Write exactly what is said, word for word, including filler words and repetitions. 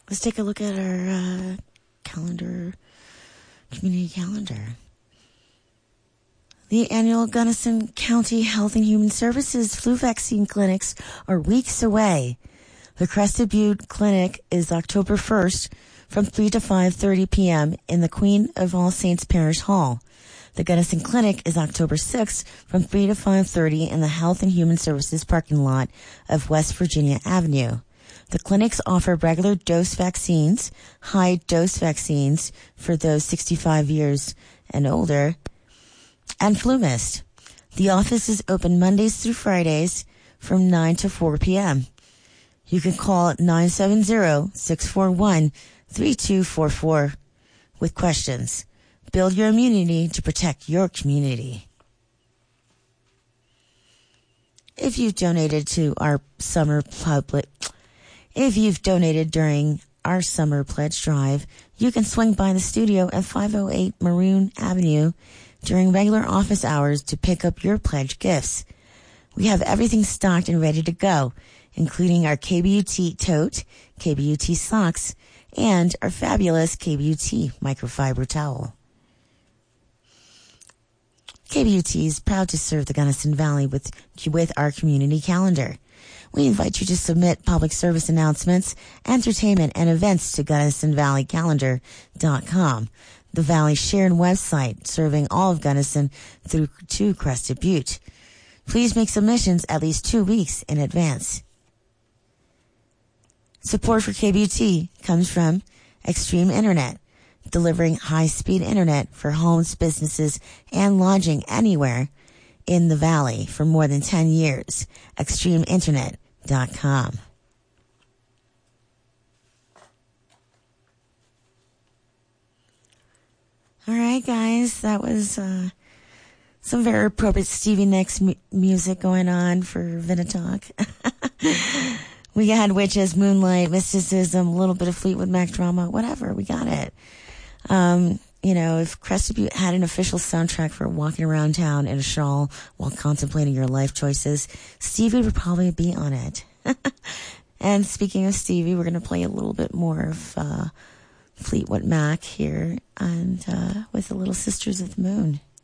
let's take a look at our uh, calendar, community calendar. The annual Gunnison County Health and Human Services flu vaccine clinics are weeks away. The Crested Butte Clinic is October first from three to five thirty p.m. in the Queen of All Saints Parish Hall. The Gunnison Clinic is October sixth from three to five thirty in the Health and Human Services parking lot of West Virginia Avenue. The clinics offer regular dose vaccines, high dose vaccines for those sixty-five years and older, and flu mist. The office is open Mondays through Fridays from nine to four p.m. You can call nine seven zero, six four one, three two four four with questions. Build your immunity to protect your community. If you've donated to our summer public, if you've donated during our summer pledge drive, you can swing by the studio at five oh eight Maroon Avenue during regular office hours to pick up your pledge gifts. We have everything stocked and ready to go, including our K B U T tote, K B U T socks, and our fabulous K B U T microfiber towel. K B U T is proud to serve the Gunnison Valley with, with our community calendar. We invite you to submit public service announcements, entertainment, and events to Gunnison Valley Calendar dot com, the Valley's shared website serving all of Gunnison through to Crested Butte. Please make submissions at least two weeks in advance. Support for K B U T comes from Extreme Internet, delivering high-speed internet for homes, businesses, and lodging anywhere in the Valley for more than ten years. Extreme Internet dot com. All right, guys, that was uh, some very appropriate Stevie Nicks mu- music going on for Vinatalk. We had Witches, Moonlight, Mysticism, a little bit of Fleetwood Mac drama, whatever. We got it. Um, you know, if Crested Butte had an official soundtrack for walking around town in a shawl while contemplating your life choices, Stevie would probably be on it. And speaking of Stevie, we're going to play a little bit more of uh, Fleetwood Mac here, and uh, with the Little Sisters of the Moon.